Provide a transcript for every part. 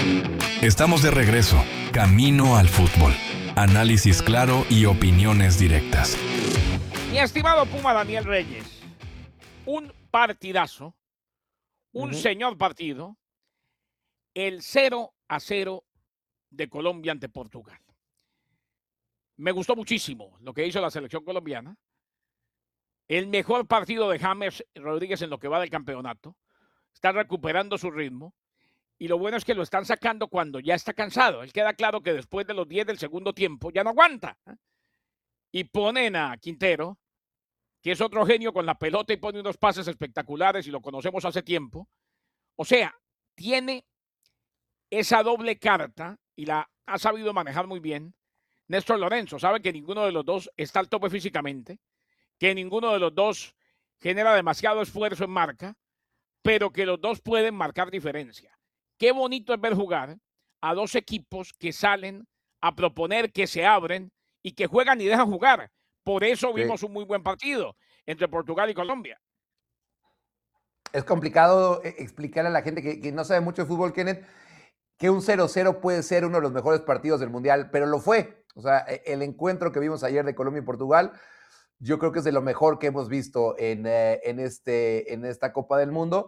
Estamos de regreso, camino al fútbol. Análisis claro y opiniones directas. Mi estimado Puma Daniel Reyes, un partidazo, un señor partido, el 0-0 de Colombia ante Portugal. Me gustó muchísimo lo que hizo la selección colombiana. El mejor partido de James Rodríguez en lo que va del campeonato. Está recuperando su ritmo. Y lo bueno es que lo están sacando cuando ya está cansado. Él queda claro que después de los 10 del segundo tiempo ya no aguanta. Y ponen a Quintero, que es otro genio con la pelota y pone unos pases espectaculares y lo conocemos hace tiempo. O sea, tiene esa doble carta y la ha sabido manejar muy bien. Néstor Lorenzo sabe que ninguno de los dos está al tope físicamente, que ninguno de los dos genera demasiado esfuerzo en marca, pero que los dos pueden marcar diferencia. Qué bonito es ver jugar a dos equipos que salen a proponer, que se abren y que juegan y dejan jugar. Por eso vimos un muy buen partido entre Portugal y Colombia. Es complicado explicarle a la gente que no sabe mucho de fútbol, Kenneth, que un 0-0 puede ser uno de los mejores partidos del Mundial, pero lo fue. O sea, el encuentro que vimos ayer de Colombia y Portugal, yo creo que es de lo mejor que hemos visto en esta Copa del Mundo.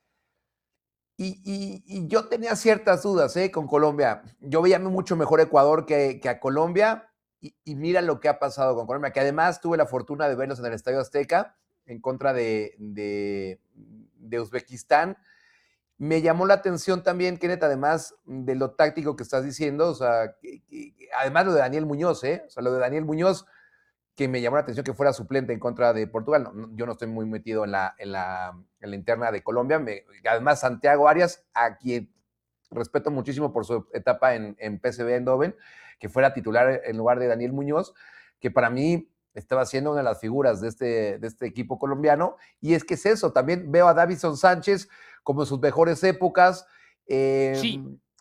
Y yo tenía ciertas dudas con Colombia. Yo veía mucho mejor Ecuador que a Colombia. Y mira lo que ha pasado con Colombia, que además tuve la fortuna de verlos en el Estadio Azteca en contra de Uzbekistán. Me llamó la atención también, Kenneth, además de lo táctico que estás diciendo, o sea, además lo de Daniel Muñoz, o sea, lo de Daniel Muñoz, que me llamó la atención que fuera suplente en contra de Portugal. Yo no estoy muy metido en la interna de Colombia. Además, Santiago Arias, a quien respeto muchísimo por su etapa en PSV Eindhoven, que fuera titular en lugar de Daniel Muñoz, que para mí estaba siendo una de las figuras de este equipo colombiano. Y es que es eso, también veo a Davinson Sánchez como en sus mejores épocas. Sí.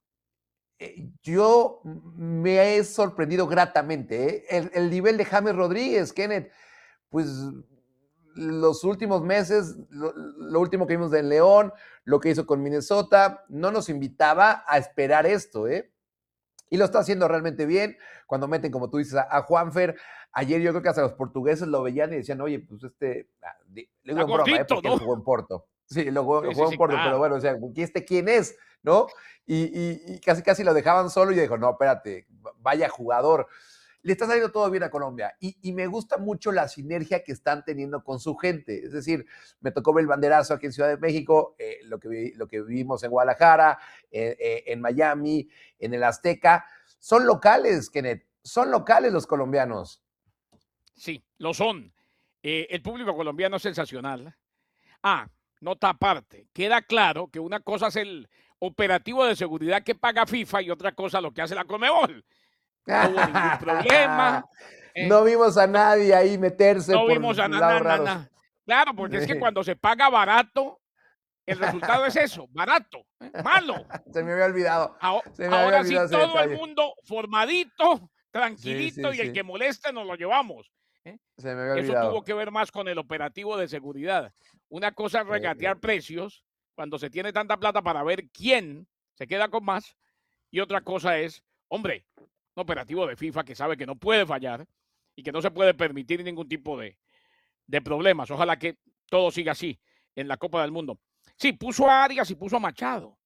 Yo me he sorprendido gratamente. El nivel de James Rodríguez, Kenneth, pues los últimos meses, lo último que vimos de León, lo que hizo con Minnesota, no nos invitaba a esperar esto, y lo está haciendo realmente bien. Cuando meten, como tú dices, a Juanfer, ayer yo creo que hasta los portugueses lo veían y decían, oye, pues le digo en broma, porque él jugó en Porto. Sí, lo jugó en Porto, claro. Pero bueno, o sea, ¿este quién es? ¿No? Y casi lo dejaban solo y dijo, no, espérate, vaya jugador. Le está saliendo todo bien a Colombia y me gusta mucho la sinergia que están teniendo con su gente. Es decir, me tocó ver el banderazo aquí en Ciudad de México, lo que vivimos en Guadalajara, en Miami, en el Azteca. Son locales, Kenneth, son locales los colombianos. Sí, lo son. El público colombiano es sensacional. Nota aparte, queda claro que una cosa es el operativo de seguridad que paga FIFA y otra cosa lo que hace la Conmebol. No hubo ningún problema. No vimos a nadie ahí meterse no por vimos a lados raros. Claro, porque es que cuando se paga barato, el resultado es eso, barato, malo. Se me había olvidado. Ahora sí, todo el mundo formadito, tranquilito, Sí. y el que moleste nos lo llevamos. Se me había Eso olvidado. tuvo que ver más con el operativo de seguridad. Una cosa es regatear precios cuando se tiene tanta plata para ver quién se queda con más, y otra cosa es, hombre, un operativo de FIFA que sabe que no puede fallar y que no se puede permitir ningún tipo de problemas. Ojalá que todo siga así en la Copa del Mundo. Sí, puso a Arias y puso a Machado.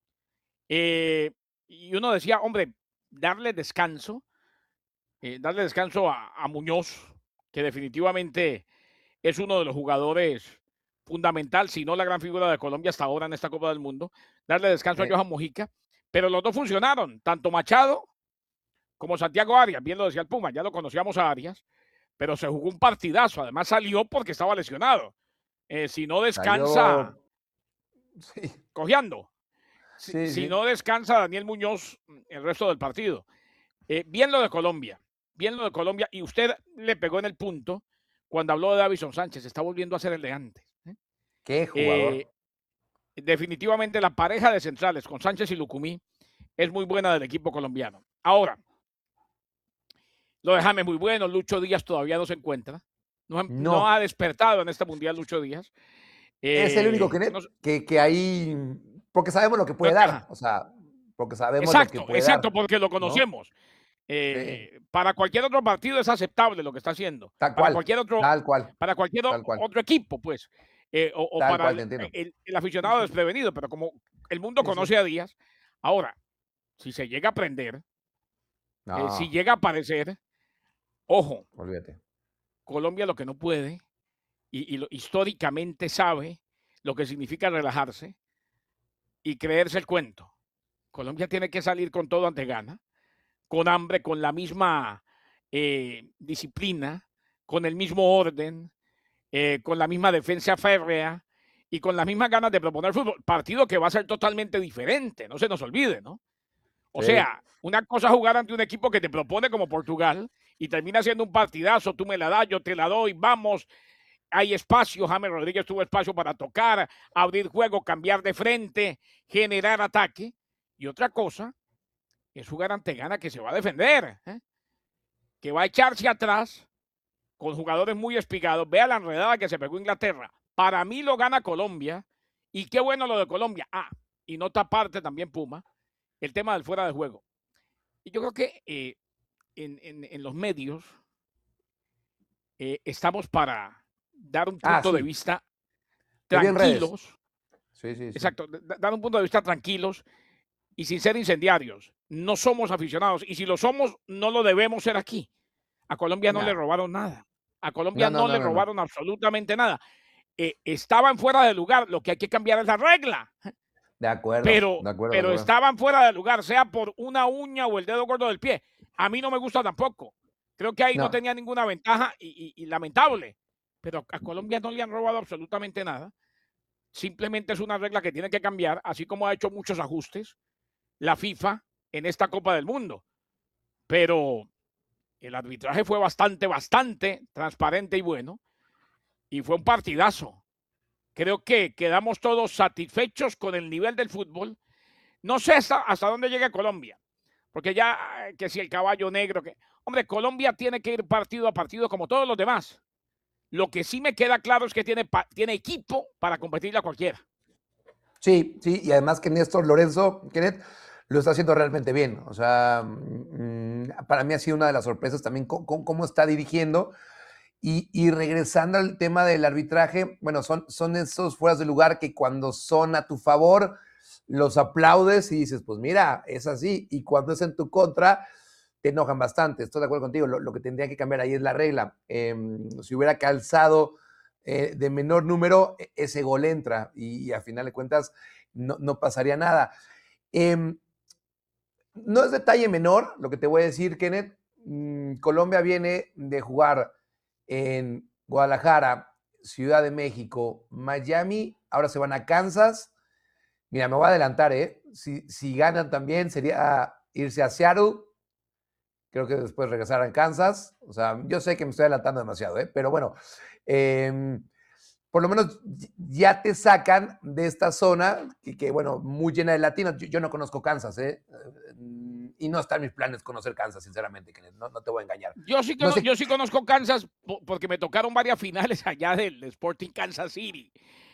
Y uno decía, hombre, darle descanso a Muñoz, que definitivamente es uno de los jugadores fundamental, si no la gran figura de Colombia hasta ahora en esta Copa del Mundo. Darle descanso a Johan Mojica, pero los dos funcionaron, tanto Machado como Santiago Arias. Bien lo decía el Puma, ya lo conocíamos a Arias, pero se jugó un partidazo. Además salió porque estaba lesionado. Si no descansa, cojeando. Si no descansa Daniel Muñoz el resto del partido. Bien lo de Colombia. Y usted le pegó en el punto cuando habló de Davinson Sánchez. Está volviendo a ser el de antes. Qué jugador. Definitivamente la pareja de centrales con Sánchez y Lucumí es muy buena del equipo colombiano. Ahora, lo de James muy bueno. Lucho Díaz todavía no se encuentra. No ha despertado en este Mundial Lucho Díaz. Es el único que ahí, porque sabemos lo que puede dar. O sea, porque sabemos lo que Exacto, puede exacto, dar, porque lo ¿no? conocemos. Sí, Para cualquier otro partido es aceptable lo que está haciendo. tal Para cual, cualquier otro, tal cual, para cualquier tal cual, otro equipo, pues. O tal para cual, te entiendo. el aficionado Sí, desprevenido, pero como el mundo sí, sí. conoce a Díaz, ahora, si se llega a prender, si No, llega a aparecer, ojo, olvídate. Colombia lo que no puede, históricamente sabe lo que significa relajarse y creerse el cuento. Colombia tiene que salir con todo ante gana, con hambre, con la misma disciplina, con el mismo orden, con la misma defensa férrea y con las mismas ganas de proponer fútbol. Partido que va a ser totalmente diferente, no se nos olvide, ¿no? O Sí, sea, una cosa es jugar ante un equipo que te propone como Portugal y termina siendo un partidazo, tú me la das, yo te la doy, vamos, hay espacio, James Rodríguez tuvo espacio para tocar, abrir juego, cambiar de frente, generar ataque. Y otra cosa es jugar ante Ghana que se va a defender, que va a echarse atrás con jugadores muy espigados. Vea la enredada que se pegó Inglaterra. Para mí lo gana Colombia. Y qué bueno lo de Colombia. Y nota aparte también Puma, el tema del fuera de juego. Y yo creo que en los medios estamos para dar un punto de sí, vista yo vi en redes. tranquilos. Sí, sí, sí. Exacto, dar un punto de vista tranquilos y sin ser incendiarios. No somos aficionados y si lo somos, no lo debemos ser aquí. A Colombia no le No, robaron nada. A Colombia no, no, no no, le no, no. robaron absolutamente nada. Estaban fuera de lugar. Lo que hay que cambiar es la regla. De acuerdo, Pero, de acuerdo, de pero acuerdo. estaban fuera de lugar, sea por una uña o el dedo gordo del pie. A mí no me gusta tampoco. Creo que ahí no No, tenía ninguna ventaja y lamentable. Pero a Colombia no le han robado absolutamente nada. Simplemente es una regla que tiene que cambiar, así como ha hecho muchos ajustes la FIFA en esta Copa del Mundo. Pero el arbitraje fue bastante transparente y bueno. Y fue un partidazo. Creo que quedamos todos satisfechos con el nivel del fútbol. No sé hasta dónde llega Colombia, porque ya que si el caballo negro, que hombre, Colombia tiene que ir partido a partido como todos los demás. Lo que sí me queda claro es que tiene equipo para competirle a cualquiera. sí, sí, y además que Néstor Lorenzo, Kenneth, lo está haciendo realmente bien. O sea, para mí ha sido una de las sorpresas también cómo está dirigiendo. Y regresando al tema del arbitraje, bueno, son esos fueras de lugar que cuando son a tu favor, los aplaudes y dices, pues mira, es así. Y cuando es en tu contra, te enojan bastante. Estoy de acuerdo contigo. Lo que tendría que cambiar ahí es la regla. Si hubiera calzado de menor número, ese gol entra y a final de cuentas no pasaría nada. No es detalle menor lo que te voy a decir, Kenneth. Colombia viene de jugar en Guadalajara, Ciudad de México, Miami, ahora se van a Kansas. Mira, me voy a adelantar, ¿eh? Si ganan también sería irse a Seattle, creo que después regresar a Kansas. O sea, yo sé que me estoy adelantando demasiado, ¿eh? Pero bueno, por lo menos ya te sacan de esta zona que bueno, muy llena de latinos. Yo no conozco Kansas, ¿eh? Y no está en mis planes conocer Kansas, sinceramente, que no te voy a engañar. No sé. Yo sí conozco Kansas porque me tocaron varias finales allá del Sporting Kansas City.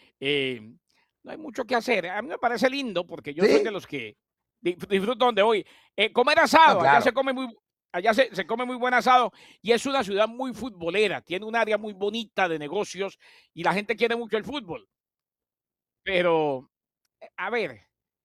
No hay mucho que hacer. A mí me parece lindo porque yo soy de Sí, los que disfruto donde voy. Comer no, asado, claro. allá se come muy buen asado y es una ciudad muy futbolera, tiene un área muy bonita de negocios y la gente quiere mucho el fútbol. Pero, a ver,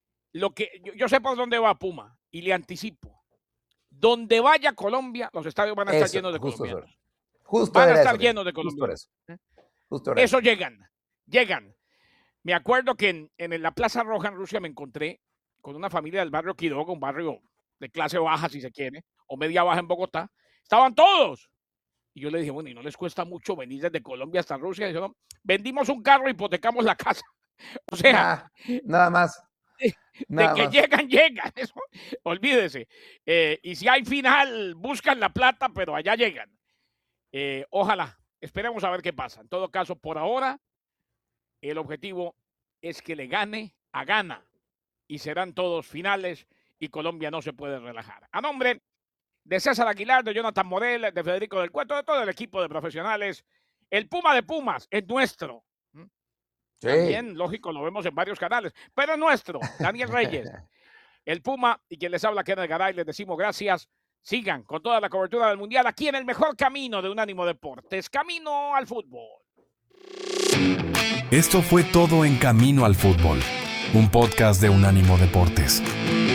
yo sé por dónde va Puma y le anticipo. Donde vaya Colombia, los estadios van a estar Eso, llenos de justo eso. colombianos. Justo Van a era estar eso, Kenneth. llenos de Justo era colombianos. eso. Justo era Eso eso. llegan. Me acuerdo que en la Plaza Roja en Rusia me encontré con una familia del barrio Quiroga, un barrio de clase baja, si se quiere, o media baja en Bogotá. Estaban todos. Y yo le dije, bueno, ¿y no les cuesta mucho venir desde Colombia hasta Rusia? Y dijeron, vendimos un carro, hipotecamos la casa. O sea, Nada más, de nada que más. llegan. Eso, olvídese. Y si hay final, buscan la plata, pero allá llegan. Ojalá, esperemos a ver qué pasa. En todo caso, por ahora, el objetivo es que le gane a Ghana y serán todos finales y Colombia no se puede relajar. A nombre de César Aguilar, de Jonathan Morel, de Federico del Cueto, de todo el equipo de profesionales, el Puma de Pumas es nuestro. Sí. También, lógico, lo vemos en varios canales, pero es nuestro, Daniel Reyes. el Puma y quien les habla, Kenneth Garay, les decimos gracias. Sigan con toda la cobertura del Mundial aquí en el mejor camino de Unánimo Deportes, Camino al Fútbol. Esto fue todo en Camino al Fútbol, un podcast de Unánimo Deportes.